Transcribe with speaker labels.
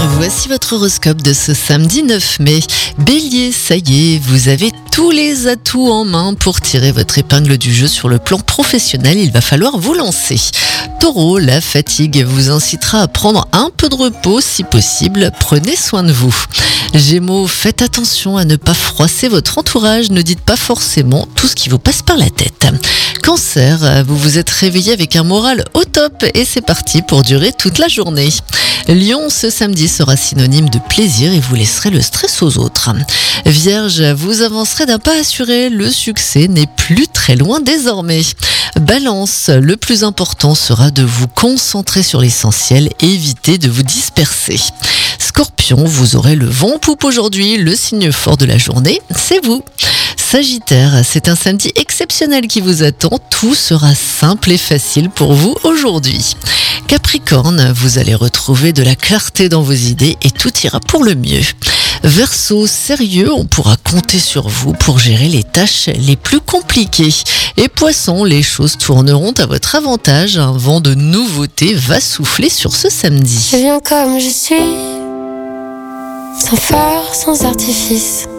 Speaker 1: Voici votre horoscope de ce samedi 9 mai. Bélier, ça y est, vous avez tous les atouts en main pour tirer votre épingle du jeu sur le plan professionnel. Il va falloir vous lancer. Taureau, la fatigue vous incitera à prendre un peu de repos si possible. Prenez soin de vous. Gémeaux, faites attention à ne pas froisser votre entourage. Ne dites pas forcément tout ce qui vous passe par la tête. Cancer, vous vous êtes réveillé avec un moral au top et c'est parti pour durer toute la journée. Lion, ce samedi sera synonyme de plaisir et vous laisserez le stress aux autres. Vierge, vous avancerez d'un pas assuré, le succès n'est plus très loin désormais. Balance, le plus important sera de vous concentrer sur l'essentiel et éviter de vous disperser. Scorpion, vous aurez le vent en poupe aujourd'hui, le signe fort de la journée, c'est vous. Sagittaire, c'est un samedi exceptionnel qui vous attend, tout sera simple et facile pour vous aujourd'hui. Capricorne, vous allez retrouver de la clarté dans vos idées et tout ira pour le mieux. Verseau, sérieux, on pourra compter sur vous pour gérer les tâches les plus compliquées. Et Poisson, les choses tourneront à votre avantage, un vent de nouveauté va souffler sur ce samedi.
Speaker 2: Je viens comme je suis, sans phare, sans artifice.